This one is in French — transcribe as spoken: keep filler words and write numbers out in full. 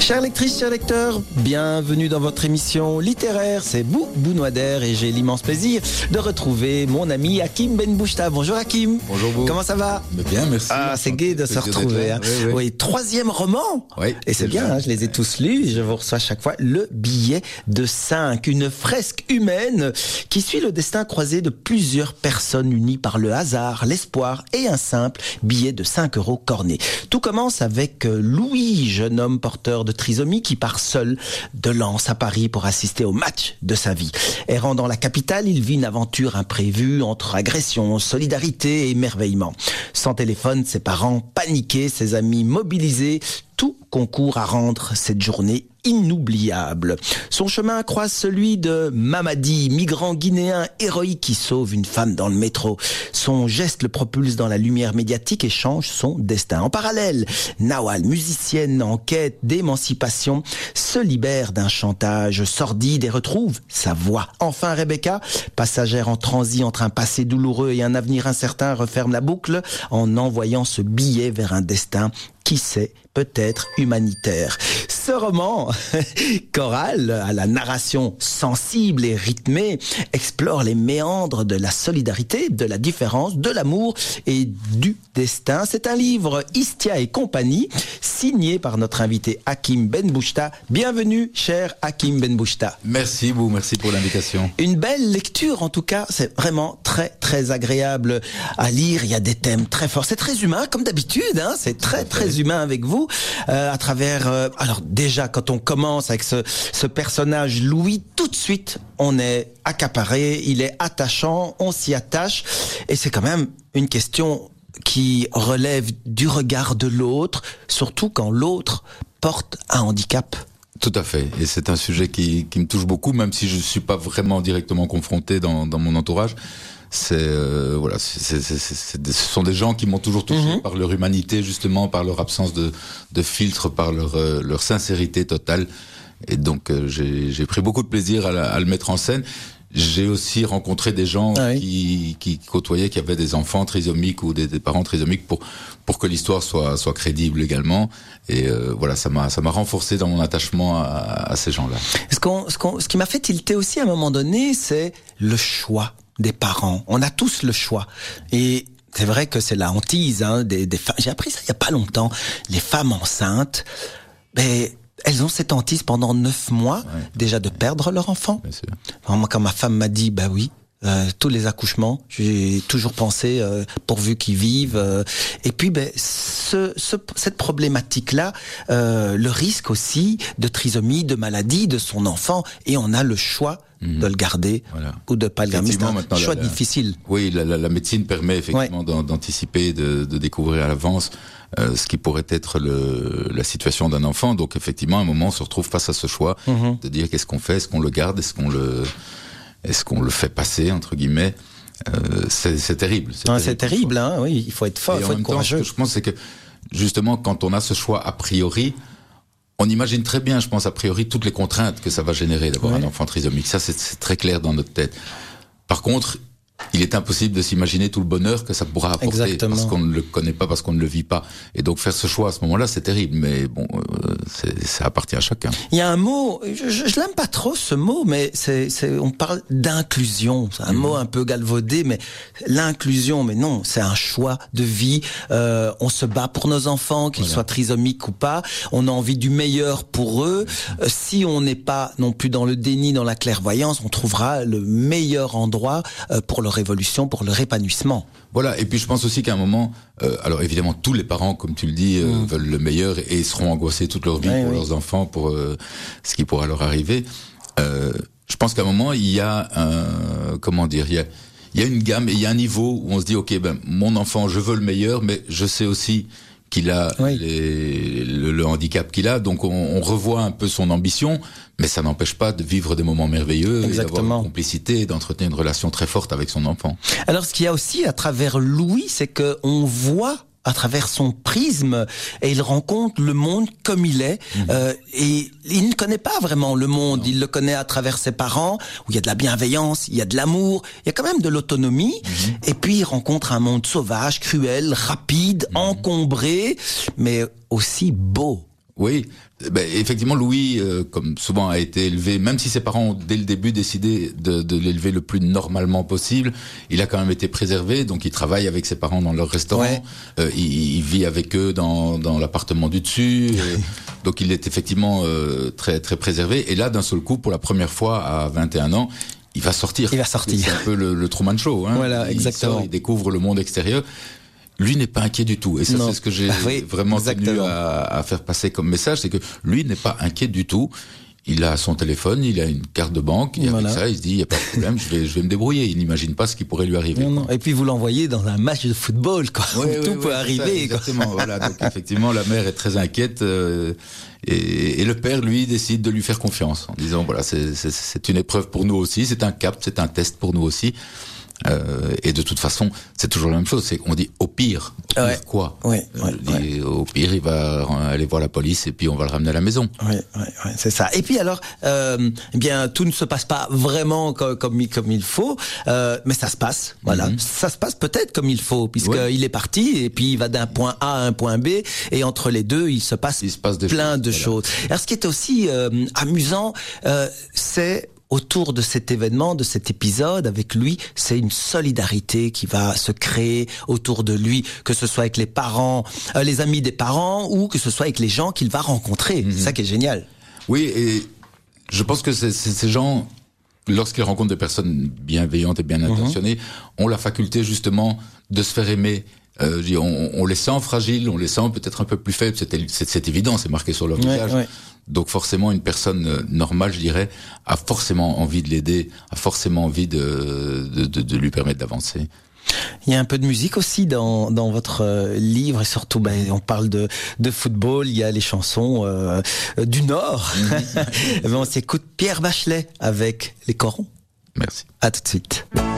Chères lectrices, chers lecteurs, bienvenue dans votre émission littéraire, c'est Bou Bounouader et j'ai l'immense plaisir de retrouver mon ami Hakim Benbouchta. Bonjour Hakim. Bonjour Bou. Comment ça va? Bien, merci. Ah, c'est gai de se retrouver. Hein. Oui, oui. oui, troisième roman. Oui, et c'est, c'est bien, hein, je les ai tous lus. Je vous reçois chaque fois le billet de cinq, une fresque humaine qui suit le destin croisé de plusieurs personnes unies par le hasard, l'espoir et un simple billet de cinq euros corné. Tout commence avec Louis, jeune homme porteur de trisomie qui part seul de Lens à Paris pour assister au match de sa vie. Errant dans la capitale, il vit une aventure imprévue entre agression, solidarité et émerveillement. Sans téléphone, ses parents paniqués, ses amis mobilisés, tout concourt à rendre cette journée inoubliable. Son chemin croise celui de Mamadi, migrant guinéen héroïque qui sauve une femme dans le métro. Son geste le propulse dans la lumière médiatique et change son destin. En parallèle, Nawal, musicienne en quête d'émancipation, se libère d'un chantage sordide et retrouve sa voix. Enfin, Rebecca, passagère en transit entre un passé douloureux et un avenir incertain, referme la boucle en envoyant ce billet vers un destin, qui sait, peut-être humanitaire. Ce roman, choral, à la narration sensible et rythmée, explore les méandres de la solidarité, de la différence, de l'amour et du destin. C'est un livre Istia et compagnie, signé par notre invité Hakim Benbouchta. Bienvenue, cher Hakim Benbouchta. Merci, Bou, merci pour l'invitation. Une belle lecture, en tout cas, c'est vraiment très, très agréable à lire. Il y a des thèmes très forts. C'est très humain, comme d'habitude, hein. C'est très, très humain avec vous, euh, à travers... Euh, alors déjà, quand on commence avec ce, ce personnage Louis, tout de suite, on est accaparé, il est attachant, on s'y attache, et c'est quand même une question qui relève du regard de l'autre, surtout quand l'autre porte un handicap. Tout à fait, et c'est un sujet qui, qui me touche beaucoup, même si je ne suis pas vraiment directement confronté dans, dans mon entourage. C'est euh, voilà, c'est, c'est, c'est, c'est, ce sont des gens qui m'ont toujours touché mmh. par leur humanité, justement, par leur absence de, de filtre, par leur, euh, leur sincérité totale. Et donc, euh, j'ai, j'ai pris beaucoup de plaisir à, la, à le mettre en scène. J'ai aussi rencontré des gens ah oui. qui, qui côtoyaient, qui avaient des enfants trisomiques ou des, des parents trisomiques pour pour que l'histoire soit soit crédible également. Et euh, voilà, ça m'a ça m'a renforcé dans mon attachement à, à ces gens-là. Ce qu'on ce qu'on ce qui m'a fait tilter aussi à un moment donné, c'est le choix des parents. On a tous le choix. Et c'est vrai que c'est la hantise hein, des, des femmes. J'ai appris ça il y a pas longtemps. Les femmes enceintes, ben, elles ont cette hantise pendant neuf mois, ouais. déjà de perdre leur enfant. Bien sûr. Alors, moi, quand ma femme m'a dit, bah oui, euh, tous les accouchements, j'ai toujours pensé euh, pourvu qu'ils vivent. Euh, et puis, ben, ce, ce, cette problématique-là, euh, le risque aussi de trisomie, de maladie de son enfant, et on a le choix de le garder voilà. ou de pas le garder. C'est un choix la, difficile. Oui, la, la, la médecine permet effectivement ouais. d'anticiper, de, de découvrir à l'avance euh, ce qui pourrait être le, la situation d'un enfant. Donc effectivement, à un moment, on se retrouve face à ce choix mm-hmm. de dire qu'est-ce qu'on fait, est-ce qu'on le garde, est-ce qu'on le, est-ce qu'on le fait passer entre guillemets. Euh, c'est, c'est terrible. C'est ah, terrible, c'est terrible hein. Oui, il faut être fort, il faut être courageux. Ce que je pense, c'est que justement, quand on a ce choix a priori, on imagine très bien, je pense, a priori, toutes les contraintes que ça va générer d'avoir ouais. un enfant trisomique. Ça, c'est, c'est très clair dans notre tête. Par contre, il est impossible de s'imaginer tout le bonheur que ça pourra apporter. Exactement. Parce qu'on ne le connaît pas, parce qu'on ne le vit pas. Et donc, faire ce choix à ce moment-là, c'est terrible. Mais bon, euh, c'est, ça appartient à chacun. Il y a un mot, je, je, je l'aime pas trop ce mot, mais c'est, c'est, on parle d'inclusion. C'est un mmh. mot un peu galvaudé, mais l'inclusion, mais non, c'est un choix de vie. Euh, on se bat pour nos enfants, qu'ils voilà. soient trisomiques ou pas. On a envie du meilleur pour eux. Euh, si on n'est pas non plus dans le déni, dans la clairvoyance, on trouvera le meilleur endroit euh, pour leur évolution, pour leur épanouissement. Voilà, et puis je pense aussi qu'à un moment, euh, alors évidemment tous les parents, comme tu le dis, euh, mmh. veulent le meilleur et seront angoissés toute leur vie oui, pour oui. leurs enfants, pour euh, ce qui pourra leur arriver. Euh, je pense qu'à un moment, il y a un, comment dire, il y a, il y a une gamme et il y a un niveau où on se dit, ok, ben mon enfant, je veux le meilleur, mais je sais aussi qu'il a oui. les, le, le handicap qu'il a, donc on, on revoit un peu son ambition, mais ça n'empêche pas de vivre des moments merveilleux, et d'avoir une complicité et d'entretenir une relation très forte avec son enfant. Alors ce qu'il y a aussi à travers Louis, c'est que on voit à travers son prisme et il rencontre le monde comme il est mmh. euh, et il ne connaît pas vraiment le monde, non. il le connaît à travers ses parents où il y a de la bienveillance, il y a de l'amour, il y a quand même de l'autonomie mmh. et puis il rencontre un monde sauvage, cruel, rapide, mmh. encombré mais aussi beau. Oui, ben, effectivement, Louis, euh, comme souvent, a été élevé, même si ses parents ont dès le début décidé de, de l'élever le plus normalement possible, il a quand même été préservé, donc il travaille avec ses parents dans leur restaurant, ouais. euh, il, il vit avec eux dans, dans l'appartement du dessus, euh, donc il est effectivement euh, très très préservé. Et là, d'un seul coup, pour la première fois à vingt et un ans, il va sortir. Il va sortir. C'est un peu le, le Truman Show. Hein. Voilà, il exactement. Sort, il découvre le monde extérieur. Lui n'est pas inquiet du tout. Et ça, non. c'est ce que j'ai ah oui, vraiment exactement. tenu à, à faire passer comme message, c'est que lui n'est pas inquiet du tout. Il a son téléphone, il a une carte de banque, et voilà. avec ça, il se dit, il n'y a pas de problème, je vais, je vais me débrouiller. Il n'imagine pas ce qui pourrait lui arriver. Non, non. Et puis vous l'envoyez dans un match de football, quoi. Oui, où oui, tout oui, peut oui, arriver. Ça, exactement, voilà. Donc effectivement, la mère est très inquiète, euh, et, et le père, lui, décide de lui faire confiance, en disant, voilà, c'est, c'est, c'est une épreuve pour nous aussi, c'est un cap, c'est un test pour nous aussi. Euh, et de toute façon, c'est toujours la même chose. C'est qu'on dit au pire, au pire ouais. quoi ouais, ouais, dis, ouais. Au pire, il va aller voir la police et puis on va le ramener à la maison. Oui, ouais, ouais, c'est ça. Et puis alors, euh, eh bien, tout ne se passe pas vraiment comme comme, comme il faut, euh, mais ça se passe. Voilà, mm-hmm. ça se passe peut-être comme il faut, puisque ouais. il est parti et puis il va d'un point A à un point B, et entre les deux, il se passe, il se passe des plein choses, de voilà. choses. Alors, ce qui est aussi euh, amusant, euh, c'est autour de cet événement, de cet épisode, avec lui, c'est une solidarité qui va se créer autour de lui, que ce soit avec les parents, euh, les amis des parents, ou que ce soit avec les gens qu'il va rencontrer. Mm-hmm. C'est ça qui est génial. Oui, et je pense que c'est, c'est, ces gens, lorsqu'ils rencontrent des personnes bienveillantes et bien intentionnées, mm-hmm. ont la faculté justement de se faire aimer. Euh, on, on les sent fragiles, on les sent peut-être un peu plus faibles, c'est, c'est, c'est évident, c'est marqué sur leur ouais, visage. Ouais. Donc forcément, une personne normale, je dirais, a forcément envie de l'aider, a forcément envie de, de, de, de lui permettre d'avancer. Il y a un peu de musique aussi dans, dans votre livre, et surtout, ben, on parle de, de football, il y a les chansons euh, du Nord. Mmh. Ben, on s'écoute Pierre Bachelet avec Les Corons. Merci. À tout de suite.